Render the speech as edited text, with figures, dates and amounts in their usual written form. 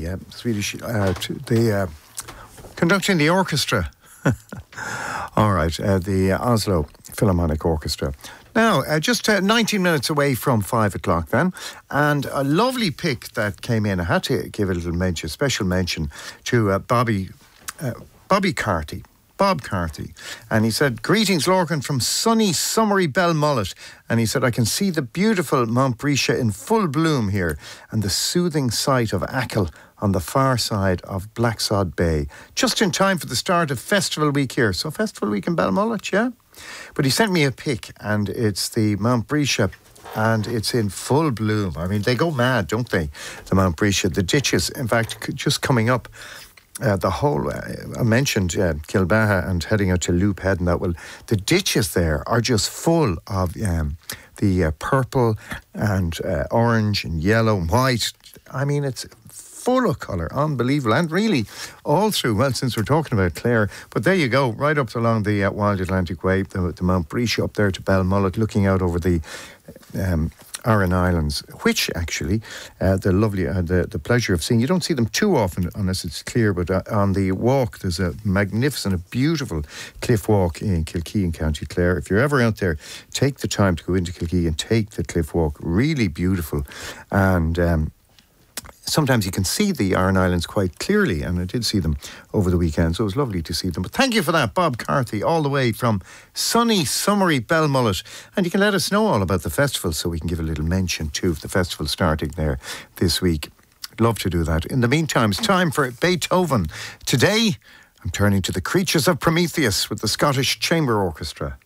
Swedish, conducting the orchestra. All right, the Oslo Philharmonic Orchestra. Now, just 19 minutes away from 5 o'clock then, and a lovely pick that came in. I had to give a little mention, special mention to Bobby Carty. Bob Carty. And he said, greetings, Lorcan, from sunny, summery Belmullet. And he said, I can see the beautiful Mount Brescia in full bloom here and the soothing sight of Achill on the far side of Blacksod Bay. Just in time for the start of Festival Week here. So Festival Week in Belmullet, yeah? But he sent me a pic, and it's the Mount Brescia, and it's in full bloom. I mean, they go mad, don't they, the Mount Brescia? The ditches, in fact, just coming up, the whole, I mentioned Kilbaha and heading out to Loop Head and that. Well, the ditches there are just full of the purple and orange and yellow and white. I mean, it's full of colour, unbelievable, and really all through, well, since we're talking about Clare, but there you go, right up along the Wild Atlantic Way, the Mount Brescia up there to Belmullet, looking out over the Aran Islands, which actually the lovely, the pleasure of seeing. You don't see them too often unless it's clear, but on the walk there's a magnificent, a beautiful cliff walk in Kilkee in County Clare. If you're ever out there, take the time to go into Kilkee and take the cliff walk. Really beautiful, and sometimes you can see the Aran Islands quite clearly, and I did see them over the weekend, so it was lovely to see them. But thank you for that, Bob Carthy, all the way from sunny, summery Belmullet. And you can let us know all about the festival, so we can give a little mention too of the festival starting there this week. I'd love to do that. In the meantime, it's time for Beethoven. Today, I'm turning to the Creatures of Prometheus with the Scottish Chamber Orchestra.